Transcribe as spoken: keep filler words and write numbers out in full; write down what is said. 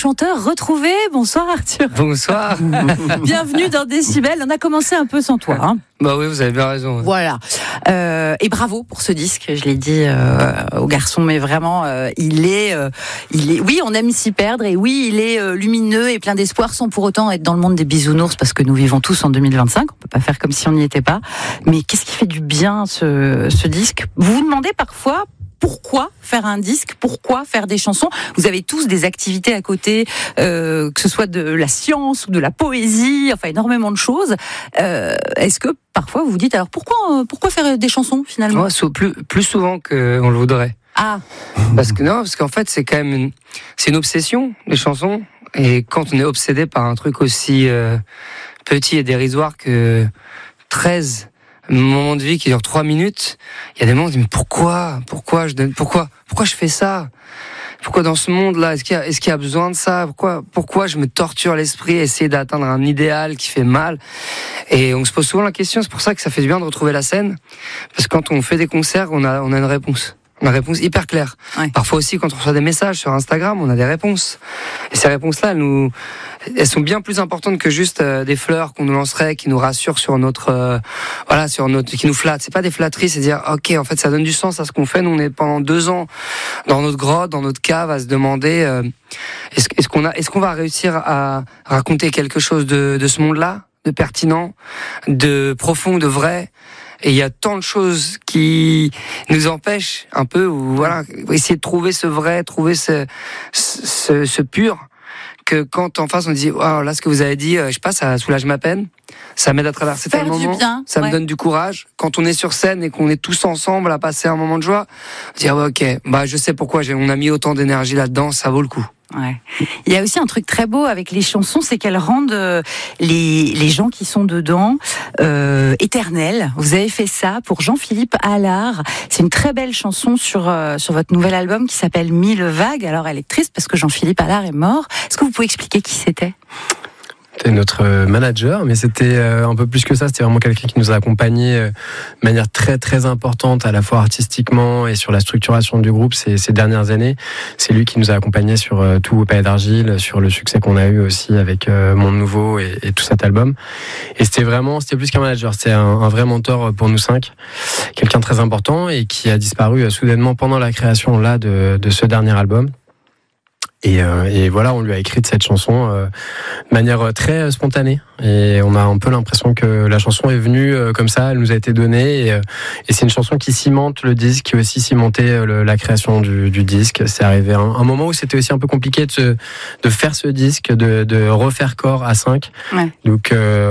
chanteur retrouvé. Bonsoir Arthur. Bonsoir. Bienvenue dans Décibel. On a commencé un peu sans toi. Hein. Bah oui, vous avez bien raison. Voilà. Euh, et bravo pour ce disque. Je l'ai dit euh, au garçon, mais vraiment, euh, il est, euh, il est. Oui, on aime s'y perdre et oui, il est euh, lumineux et plein d'espoir, sans pour autant être dans le monde des bisounours, parce que nous vivons tous en deux mille vingt-cinq. On peut pas faire comme si on n'y était pas. Mais qu'est-ce qui fait du bien ce, ce disque ? Vous vous demandez parfois. Pourquoi faire un disque ? Pourquoi faire des chansons ? Vous avez tous des activités à côté, euh, que ce soit de la science ou de la poésie, enfin énormément de choses. Euh, est-ce que parfois vous vous dites alors pourquoi pourquoi faire des chansons finalement ? Moi, plus plus souvent qu'on le voudrait. Ah. Parce que non, parce qu'en fait c'est quand même une, c'est une obsession les chansons. Et quand on est obsédé par un truc aussi euh, petit et dérisoire que treize moment de vie qui dure trois minutes, il y a des moments où on se dit mais pourquoi, pourquoi je donne, pourquoi, pourquoi je fais ça, pourquoi dans ce monde-là, est-ce qu'il y a, est-ce qu'il y a besoin de ça, pourquoi, pourquoi je me torture l'esprit, à essayer d'atteindre un idéal qui fait mal, et on se pose souvent la question. C'est pour ça que ça fait du bien de retrouver la scène, parce que quand on fait des concerts, on a, on a une réponse. Une réponse hyper claire. Ouais. Parfois aussi, quand on reçoit des messages sur Instagram, on a des réponses. Et ces réponses-là, elles, nous, elles sont bien plus importantes que juste euh, des fleurs qu'on nous lancerait, qui nous rassurent sur notre, euh, voilà, sur notre, qui nous flattent. C'est pas des flatteries, c'est dire, ok, en fait, ça donne du sens à ce qu'on fait. Nous, on est pendant deux ans dans notre grotte, dans notre cave, à se demander, euh, est-ce, est-ce qu'on a, est-ce qu'on va réussir à raconter quelque chose de, de ce monde-là, de pertinent, de profond, de vrai? Et il y a tant de choses qui nous empêchent un peu, ou voilà, essayer de trouver ce vrai, trouver ce, ce, ce pur, que quand en face on dit, oh, là ce que vous avez dit, je sais pas, ça soulage ma peine, ça m'aide à traverser tel moment, bien, ça ouais. me donne du courage. Quand on est sur scène et qu'on est tous ensemble à passer un moment de joie, dire ouais, ok, bah je sais pourquoi j'ai, on a mis autant d'énergie là-dedans, ça vaut le coup. Ouais. Il y a aussi un truc très beau avec les chansons, c'est qu'elles rendent euh, les, les gens qui sont dedans euh, éternels. Vous avez fait ça pour Jean-Philippe Allard. C'est une très belle chanson sur euh, sur votre nouvel album qui s'appelle Mille vagues. Alors elle est triste parce que Jean-Philippe Allard est mort. Est-ce que vous pouvez expliquer qui c'était ? C'était notre manager, mais c'était un peu plus que ça. C'était vraiment quelqu'un qui nous a accompagnés de manière très très importante, à la fois artistiquement et sur la structuration du groupe ces, ces dernières années. C'est lui qui nous a accompagnés sur tout Au Palais d'Argile, sur le succès qu'on a eu aussi avec Monde Nouveau et, et tout cet album. Et c'était vraiment, c'était plus qu'un manager, c'était un, un vrai mentor pour nous cinq, quelqu'un de très important et qui a disparu soudainement pendant la création là de, de ce dernier album. Et, euh, et voilà, on lui a écrit cette chanson euh, de manière très spontanée. Et on a un peu l'impression que la chanson est venue euh, comme ça, elle nous a été donnée. Et, euh, et c'est une chanson qui cimente le disque, qui a aussi cimenté euh, le, la création du, du disque. C'est arrivé à un, un moment où c'était aussi un peu compliqué de, se, de faire ce disque, de, de refaire corps à cinq. Ouais. Donc euh,